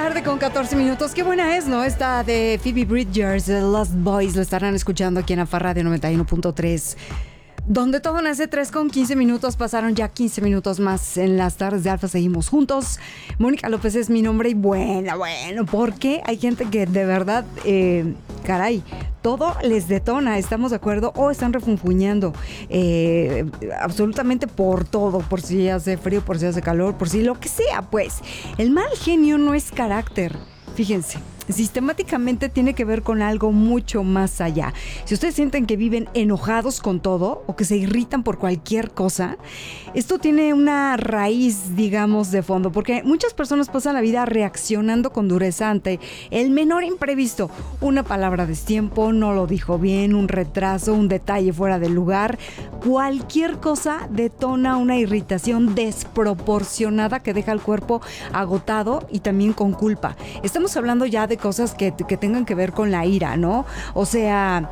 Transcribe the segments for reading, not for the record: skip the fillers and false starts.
tarde con 14 minutos. Qué buena es, ¿no? Esta de Phoebe Bridgers, The Lost Boys. Lo estarán escuchando aquí en Alfa Radio 91.3. Donde todo nace, 3 con 15 minutos. Pasaron ya 15 minutos más en las tardes de Alfa. Seguimos juntos. Mónica López es mi nombre. Y bueno, porque hay gente que de verdad, caray, todo les detona, ¿estamos de acuerdo? O están refunfuñando absolutamente por todo, por si hace frío, por si hace calor, por si lo que sea, pues. El mal genio no es carácter, fíjense. Sistemáticamente tiene que ver con algo mucho más allá. Si ustedes sienten que viven enojados con todo o que se irritan por cualquier cosa, esto tiene una raíz, digamos, de fondo, porque muchas personas pasan la vida reaccionando con dureza ante el menor imprevisto. Una palabra a destiempo, no lo dijo bien, un retraso, un detalle fuera del lugar. Cualquier cosa detona una irritación desproporcionada que deja al cuerpo agotado y también con culpa. Estamos hablando ya de cosas que tengan que ver con la ira, ¿no? O sea,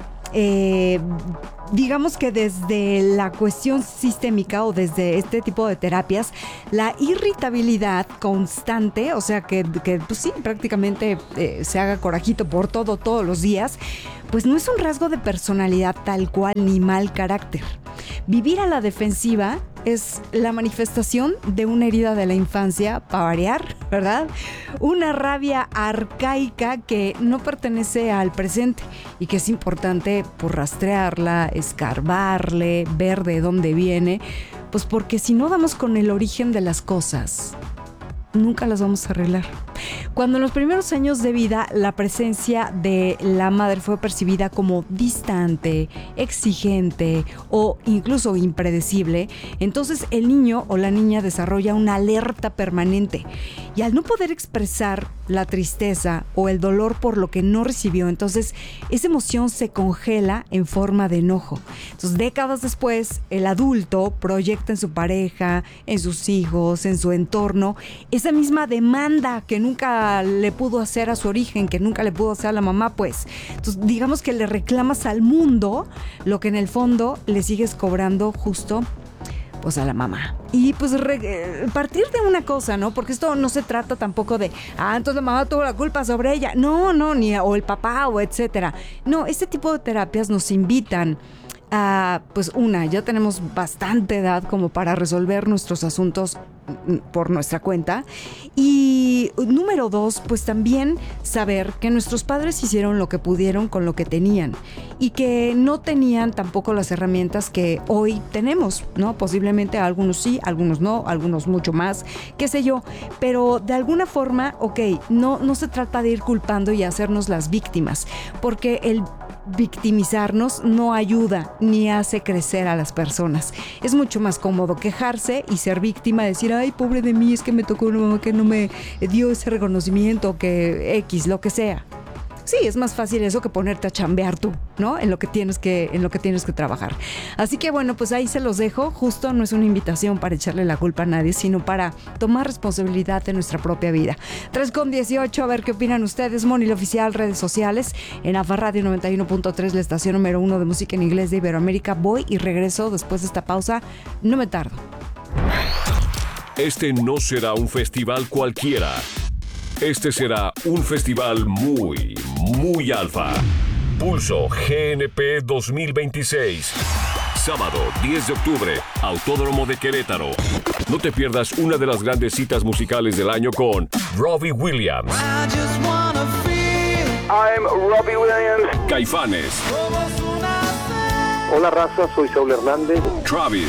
digamos que desde la cuestión sistémica o desde este tipo de terapias, la irritabilidad constante, o sea que pues sí, prácticamente se haga corajito por todo, todos los días, pues no es un rasgo de personalidad tal cual ni mal carácter. Vivir a la defensiva es la manifestación de una herida de la infancia, para variar, ¿verdad? Una rabia arcaica que no pertenece al presente y que es importante por rastrearla, escarbarle, ver de dónde viene, pues porque si no damos con el origen de las cosas, nunca las vamos a arreglar. Cuando en los primeros años de vida la presencia de la madre fue percibida como distante, exigente o incluso impredecible, entonces el niño o la niña desarrolla una alerta permanente y al no poder expresar la tristeza o el dolor por lo que no recibió, entonces esa emoción se congela en forma de enojo. Entonces décadas después el adulto proyecta en su pareja, en sus hijos, en su entorno esa misma demanda que nunca le pudo hacer a su origen, que nunca le pudo hacer a la mamá, pues. Entonces, digamos que le reclamas al mundo lo que en el fondo le sigues cobrando justo, pues, a la mamá. Y pues partir de una cosa, ¿no? Porque esto no se trata tampoco de, entonces la mamá tuvo la culpa sobre ella. No, ni o el papá o etcétera. No, este tipo de terapias nos invitan pues ya tenemos bastante edad como para resolver nuestros asuntos por nuestra cuenta. Y número 2, pues también saber que nuestros padres hicieron lo que pudieron con lo que tenían y que no tenían tampoco las herramientas que hoy tenemos, ¿no? Posiblemente algunos sí, algunos no, algunos mucho más, qué sé yo, pero de alguna forma, no se trata de ir culpando y hacernos las víctimas, porque el victimizarnos no ayuda ni hace crecer a las personas. Es mucho más cómodo quejarse y ser víctima, decir, ay, pobre de mí, es que me tocó una mamá que no me dio ese reconocimiento, que X, lo que sea. Sí, es más fácil eso que ponerte a chambear tú, ¿no? En lo que tienes que trabajar. Así que bueno, pues ahí se los dejo. Justo no es una invitación para echarle la culpa a nadie, sino para tomar responsabilidad de nuestra propia vida. 3:18, a ver qué opinan ustedes. Moni, la oficial, redes sociales, en Alfa Radio 91.3, la estación número 1 de música en inglés de Iberoamérica. Voy y regreso después de esta pausa. No me tardo. Este no será un festival cualquiera. Este será un festival muy, muy alfa. Pulso GNP 2026. Sábado 10 de octubre, Autódromo de Querétaro. No te pierdas una de las grandes citas musicales del año con Robbie Williams. I'm Robbie Williams. Caifanes. Hola raza, soy Saúl Hernández. Travis.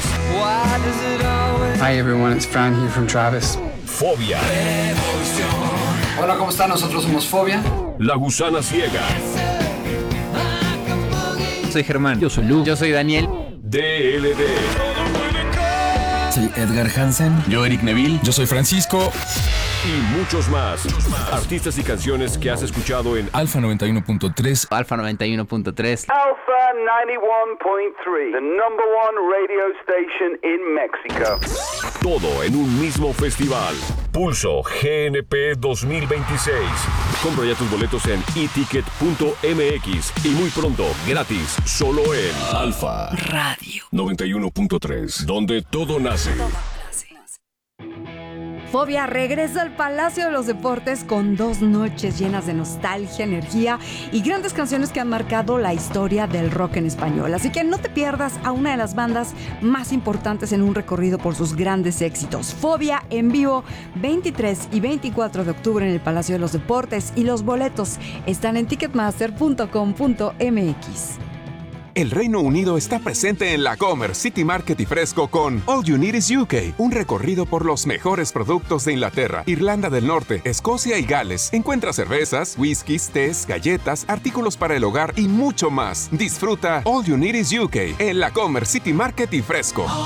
Hi everyone, it's Fran here from Travis. Fobia. Hola, ¿cómo están? Nosotros somos Fobia. La Gusana Ciega. Soy Germán. Yo soy Lu. Yo soy Daniel. DLD. Soy Edgar Hansen. Yo, Eric Neville. Yo soy Francisco. Y muchos más. Artistas y canciones que has escuchado en Alfa 91.3. Alfa 91.3. Alpha 91.3, the number one radio station in Mexico. Todo en un mismo festival. Pulso GNP 2026. Compra ya tus boletos en eticket.mx y muy pronto, gratis, solo en Alfa Radio 91.3, donde todo nace. Fobia regresa al Palacio de los Deportes con 2 noches llenas de nostalgia, energía y grandes canciones que han marcado la historia del rock en español. Así que no te pierdas a una de las bandas más importantes en un recorrido por sus grandes éxitos. Fobia en vivo, 23 y 24 de octubre en el Palacio de los Deportes, y los boletos están en ticketmaster.com.mx. El Reino Unido está presente en la Comer City Market y Fresco con All You Need Is UK, un recorrido por los mejores productos de Inglaterra, Irlanda del Norte, Escocia y Gales. Encuentra cervezas, whiskies, tés, galletas, artículos para el hogar y mucho más. Disfruta All You Need Is UK en la Comer City Market y Fresco.